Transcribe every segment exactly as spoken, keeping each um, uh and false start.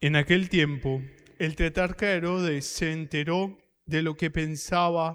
En aquel tiempo, el tetrarca Herodes se enteró de lo que pensaba,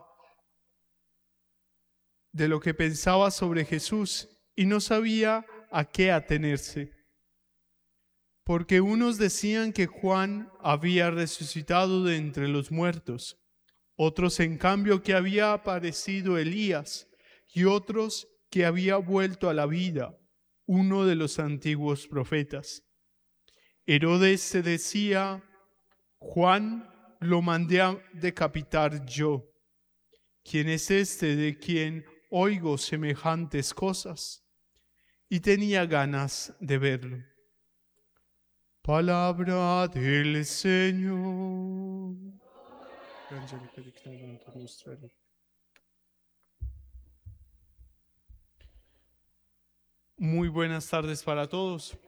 de lo que pensaba sobre Jesús y no sabía a qué atenerse. Porque unos decían que Juan había resucitado de entre los muertos, otros en cambio que había aparecido Elías y otros que había vuelto a la vida uno de los antiguos profetas. Herodes se decía: Juan lo mandé a decapitar yo. ¿Quién es este de quien oigo semejantes cosas? Y tenía ganas de verlo. Palabra del Señor. Muy buenas tardes para todos.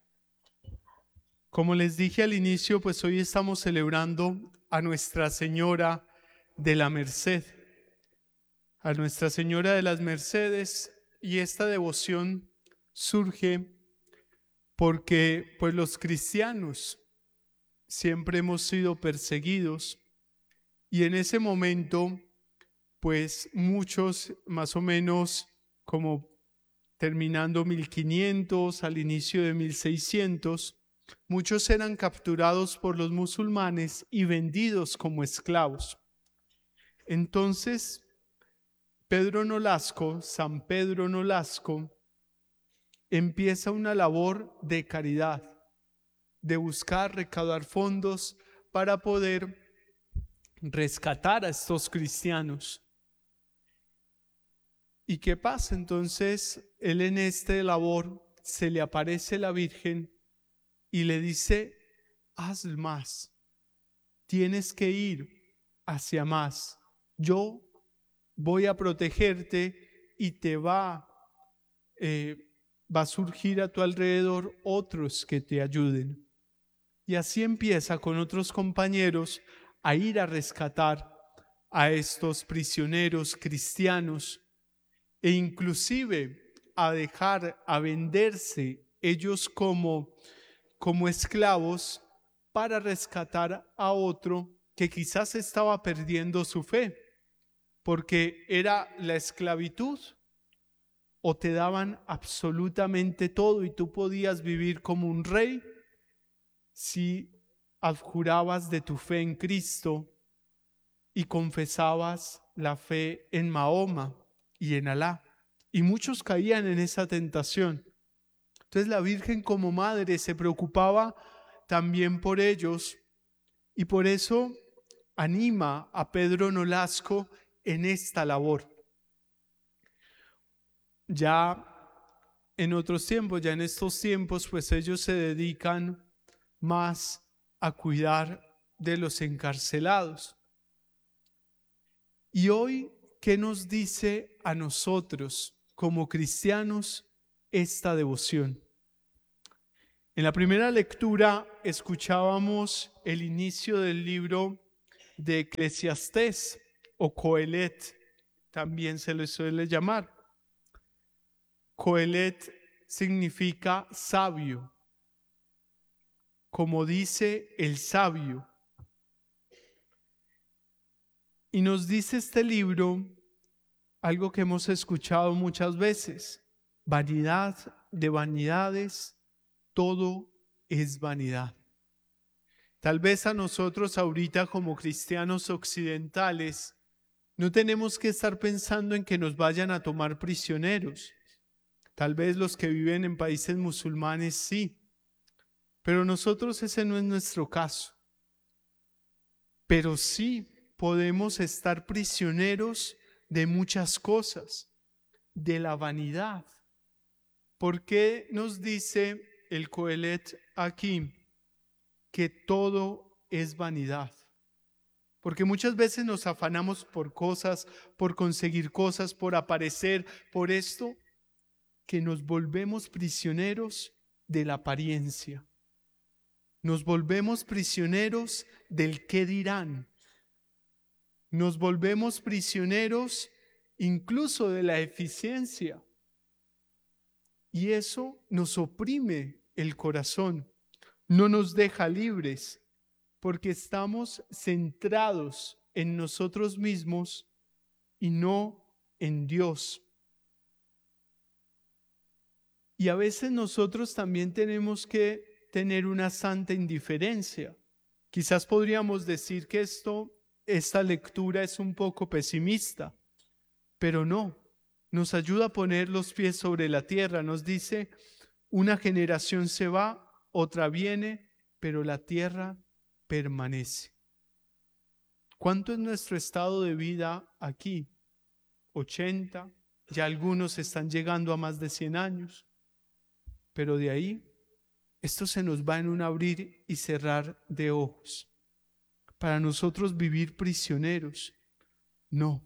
Como les dije al inicio, pues hoy estamos celebrando a Nuestra Señora de la Merced, a Nuestra Señora de las Mercedes, y esta devoción surge porque pues los cristianos siempre hemos sido perseguidos y en ese momento pues muchos, más o menos como terminando mil quinientos, al inicio de mil seiscientos, muchos eran capturados por los musulmanes y vendidos como esclavos. Entonces, Pedro Nolasco, San Pedro Nolasco, empieza una labor de caridad, de buscar recaudar fondos para poder rescatar a estos cristianos. ¿Y qué pasa? Entonces, él en esta labor se le aparece la Virgen y le dice: haz más, tienes que ir hacia más. Yo voy a protegerte y te va, eh, va a surgir a tu alrededor otros que te ayuden. Y así empieza con otros compañeros a ir a rescatar a estos prisioneros cristianos e inclusive a dejar, a venderse ellos como, como esclavos para rescatar a otro que quizás estaba perdiendo su fe, porque era la esclavitud. O te daban absolutamente todo y tú podías vivir como un rey si adjurabas de tu fe en Cristo y confesabas la fe en Mahoma y en Alá. Y muchos caían en esa tentación. Entonces la Virgen como madre se preocupaba también por ellos y por eso anima a Pedro Nolasco en esta labor. Ya en otros tiempos, ya en estos tiempos, pues ellos se dedican más a cuidar de los encarcelados. Y hoy, ¿qué nos dice a nosotros como cristianos esta devoción? En la primera lectura escuchábamos el inicio del libro de Eclesiastés o Coelet, también se le suele llamar. Coelet significa sabio, como dice el sabio. Y nos dice este libro algo que hemos escuchado muchas veces: vanidad de vanidades, todo es vanidad. Tal vez a nosotros ahorita como cristianos occidentales no tenemos que estar pensando en que nos vayan a tomar prisioneros. Tal vez los que viven en países musulmanes sí, pero nosotros ese no es nuestro caso. Pero sí podemos estar prisioneros de muchas cosas, de la vanidad. ¿Por qué nos dice el Coelet aquí que todo es vanidad? Porque muchas veces nos afanamos por cosas, por conseguir cosas, por aparecer, por esto, que nos volvemos prisioneros de la apariencia. Nos volvemos prisioneros del qué dirán. Nos volvemos prisioneros incluso de la eficiencia. Y eso nos oprime el corazón, no nos deja libres, porque estamos centrados en nosotros mismos y no en Dios. Y a veces nosotros también tenemos que tener una santa indiferencia. Quizás podríamos decir que esto, esta lectura es un poco pesimista, pero no, nos ayuda a poner los pies sobre la tierra. Nos dice, una generación se va, otra viene, pero la tierra permanece. ¿Cuánto es nuestro estado de vida aquí? ochenta, ya algunos están llegando a más de cien años, pero de ahí, esto se nos va en un abrir y cerrar de ojos. Para nosotros vivir prisioneros, no.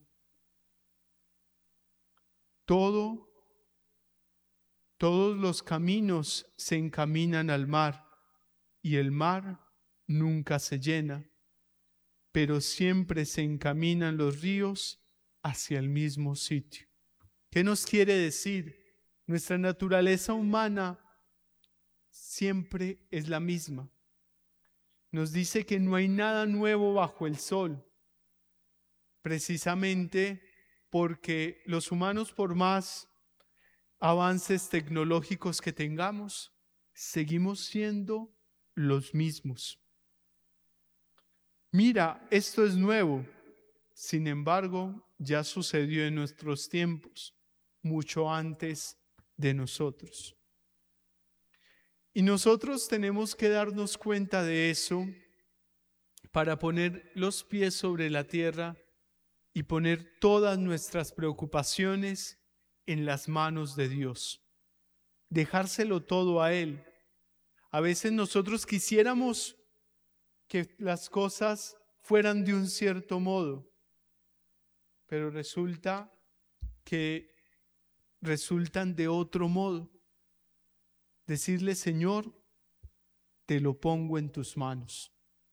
Todo, todos los caminos se encaminan al mar y el mar nunca se llena, pero siempre se encaminan los ríos hacia el mismo sitio. ¿Qué nos quiere decir? Nuestra naturaleza humana siempre es la misma. Nos dice que no hay nada nuevo bajo el sol, precisamente porque los humanos, por más avances tecnológicos que tengamos, seguimos siendo los mismos. Mira, esto es nuevo, sin embargo, ya sucedió en nuestros tiempos, mucho antes de nosotros. Y nosotros tenemos que darnos cuenta de eso para poner los pies sobre la tierra y poner todas nuestras preocupaciones en las manos de Dios. Dejárselo todo a Él. A veces nosotros quisiéramos que las cosas fueran de un cierto modo, pero resulta que resultan de otro modo. Decirle, Señor, te lo pongo en tus manos.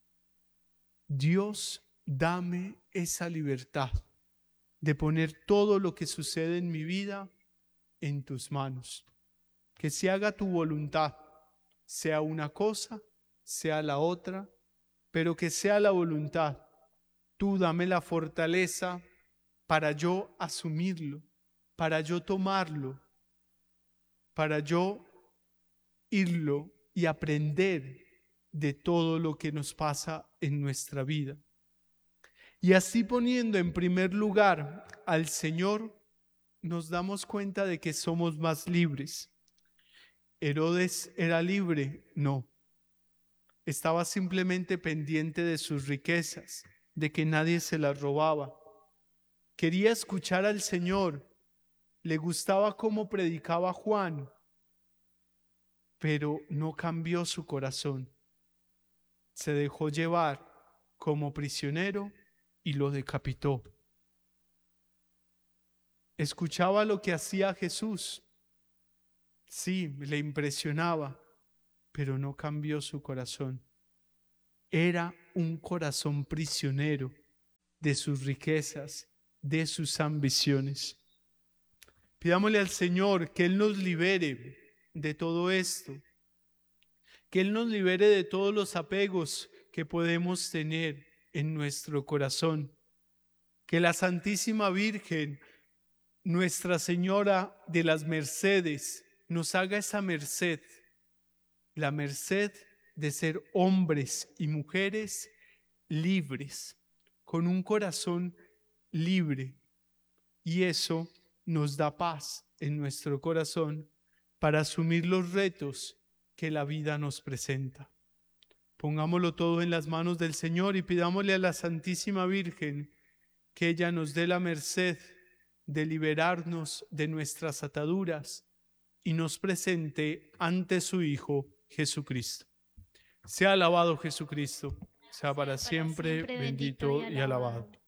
Dios, dame esa libertad de poner todo lo que sucede en mi vida en tus manos. Que se haga tu voluntad, sea una cosa, sea la otra, pero que sea la voluntad. Tú dame la fortaleza para yo asumirlo, para yo tomarlo, para yo irlo y aprender de todo lo que nos pasa en nuestra vida. Y así poniendo en primer lugar al Señor, nos damos cuenta de que somos más libres. ¿Herodes era libre? No. Estaba simplemente pendiente de sus riquezas, de que nadie se las robaba. Quería escuchar al Señor, le gustaba cómo predicaba Juan, pero no cambió su corazón. Se dejó llevar como prisionero y lo decapitó. Escuchaba lo que hacía Jesús. Sí, le impresionaba, pero no cambió su corazón. Era un corazón prisionero de sus riquezas, de sus ambiciones. Pidámosle al Señor que Él nos libere de todo esto, que Él nos libere de todos los apegos que podemos tener en nuestro corazón, que la Santísima Virgen, Nuestra Señora de las Mercedes, nos haga esa merced, la merced de ser hombres y mujeres libres, con un corazón libre, y eso nos da paz en nuestro corazón para asumir los retos que la vida nos presenta. Pongámoslo todo en las manos del Señor y pidámosle a la Santísima Virgen que ella nos dé la merced de liberarnos de nuestras ataduras y nos presente ante su Hijo Jesucristo. Sea alabado Jesucristo, sea para siempre bendito y alabado.